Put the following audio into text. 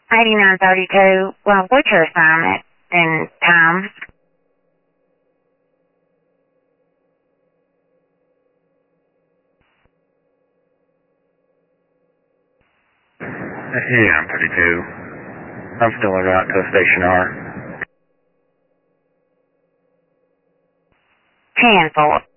8932. Well, what's your assignment and time? Yeah, I'm 32. I'm still en route to Station R. 10-4.